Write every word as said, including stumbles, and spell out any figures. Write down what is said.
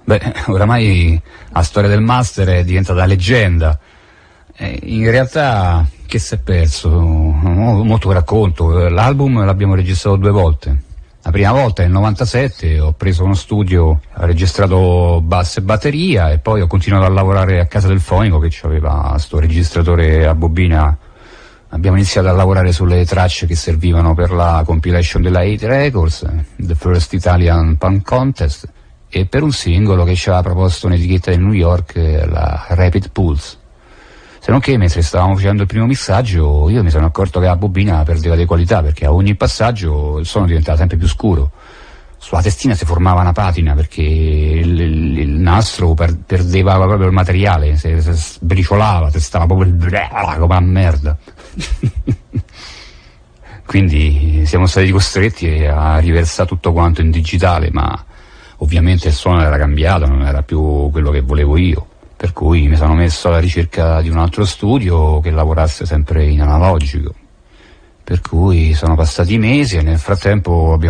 Beh, oramai la storia del master è diventata leggenda. Eh, in realtà, che si è perso? Molto racconto. L'album l'abbiamo registrato due volte. La prima volta nel novantasette ho preso uno studio, ho registrato basso e batteria e poi ho continuato a lavorare a casa del fonico che aveva sto registratore a bobina. Abbiamo iniziato a lavorare sulle tracce che servivano per la compilation della Eight Records, The First Italian Punk Contest, e per un singolo che ci aveva proposto un'etichetta del New York, la Rapid Pulse. Se non che mentre stavamo facendo il primo missaggio io mi sono accorto che la bobina perdeva di qualità, perché a ogni passaggio il suono diventava sempre più scuro. Sulla testina si formava una patina perché il, il, il nastro per, perdeva proprio il materiale, si, si sbriciolava, si stava proprio il come una merda. Quindi siamo stati costretti a riversare tutto quanto in digitale, ma ovviamente il suono era cambiato, non era più quello che volevo io, per cui mi sono messo alla ricerca di un altro studio che lavorasse sempre in analogico, per cui sono passati mesi e nel frattempo abbiamo